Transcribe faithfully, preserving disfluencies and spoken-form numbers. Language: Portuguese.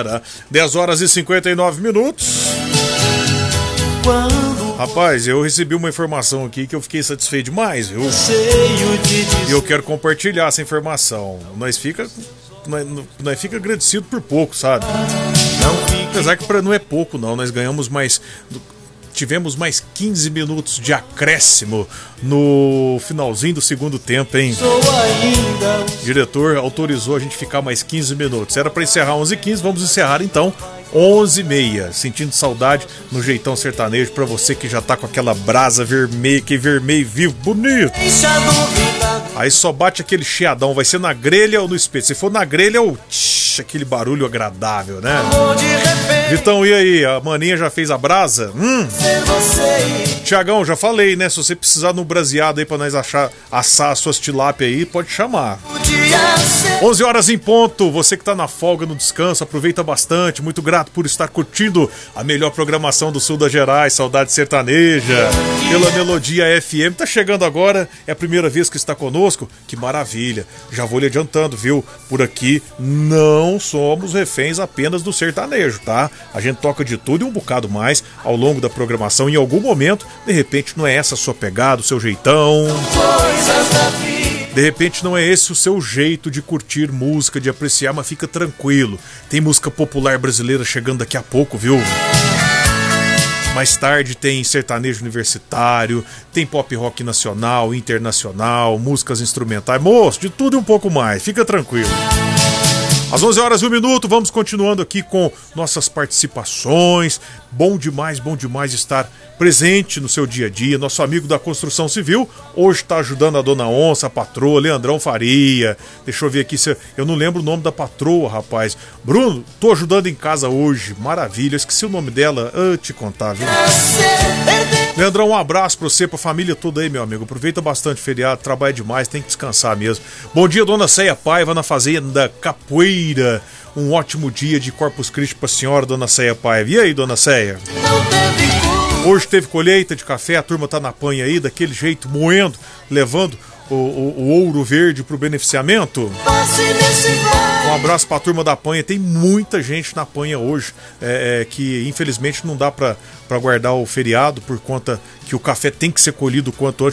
tá? dez horas e cinquenta e nove minutos. Rapaz, eu recebi uma informação aqui que eu fiquei satisfeito demais, viu? E eu quero compartilhar essa informação. Nós fica, nós, nós fica agradecido por pouco, sabe? Apesar que não é pouco, não. Nós ganhamos mais... Tivemos mais quinze minutos de acréscimo no finalzinho do segundo tempo, hein? O diretor autorizou a gente ficar mais quinze minutos. Era para encerrar onze e quinze, vamos encerrar então onze e meia. Sentindo saudade no jeitão sertanejo pra você que já tá com aquela brasa vermelha, que vermelho vivo, bonito. Aí só bate aquele chiadão, vai ser na grelha ou no espeto. Se for na grelha, o tch, aquele barulho agradável, né? Vitão, e aí? A maninha já fez a brasa? Hum. Tiagão, já falei, né? Se você precisar no braseado aí pra nós achar, assar as suas tilápia aí, pode chamar. onze horas em ponto, você que tá na folga, no descanso, aproveita bastante. Muito grato por estar curtindo a melhor programação do sul das Gerais, Saudade Sertaneja, pela Melodia F M. Tá chegando agora, é a primeira vez que está conosco? Que maravilha, já vou lhe adiantando, viu? Por aqui não somos reféns apenas do sertanejo, tá? A gente toca de tudo e um bocado mais ao longo da programação. Em algum momento, de repente, não é essa a sua pegada, o seu jeitão. De repente não é esse o seu jeito de curtir música, de apreciar, mas fica tranquilo. Tem música popular brasileira chegando daqui a pouco, viu? Mais tarde tem sertanejo universitário, tem pop rock nacional, internacional, músicas instrumentais. Moço, de tudo e um pouco mais, fica tranquilo. Às onze horas e um minuto, vamos continuando aqui com nossas participações. Bom demais, bom demais estar presente no seu dia a dia. Nosso amigo da construção civil hoje está ajudando a dona Onça, a patroa, Leandrão Faria. Deixa eu ver aqui, se eu não lembro o nome da patroa, rapaz. Bruno, tô ajudando em casa hoje, maravilha. Eu esqueci o nome dela, ah, te contar, viu? Leandrão, um abraço pra você, pra família toda aí, meu amigo. Aproveita bastante o feriado, trabalha demais, tem que descansar mesmo. Bom dia, dona Ceia Paiva, na fazenda Capoeira. Um ótimo dia de Corpus Christi pra senhora, dona Ceia Paiva. E aí, dona Ceia? Hoje teve colheita de café, a turma tá na panha aí, daquele jeito, moendo, levando o, o, o ouro verde pro beneficiamento. Um abraço pra turma da panha. Tem muita gente na panha hoje, é, é, que infelizmente não dá pra, pra guardar o feriado, por conta que o café tem que ser colhido o quanto antes.